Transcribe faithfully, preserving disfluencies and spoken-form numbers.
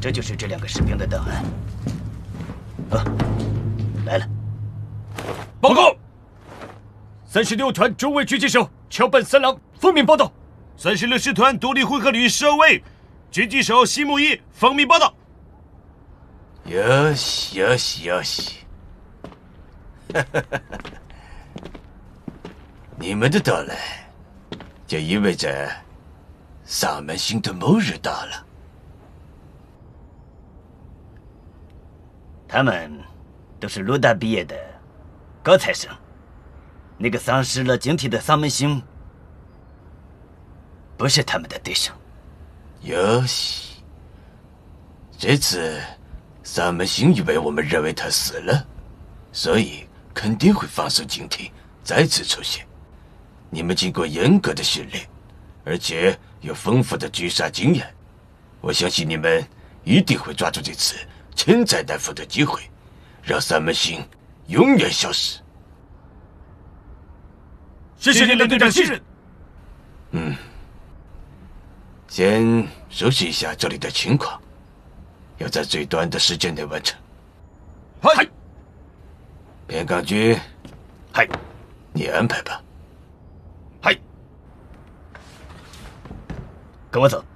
这就是这两个士兵的档案。啊，来了。 报告。三十六团中尉狙击手桥本三郎奉命报道。 三十六师团独立混合旅少尉狙击手西木一奉命报道。 よしよしよし。你们的到来，就意味着萨满星的末日到了。 他们都是鲁大毕业的高材生，那个丧失了警惕的萨门星不是他们的对手。 よし，这次萨门星以为我们认为他死了，所以肯定会放松警惕，再次出现。你们经过严格的训练，而且有丰富的狙杀经验，我相信你们一定会抓住这次千载难逢的机会，让萨门星永远消失。 谢谢您的队长信任。 嗯，先熟悉一下这里的情况，要在最短的时间内完成。 嗨， 边港君， 嗨， 你安排吧。 嗨，跟我走。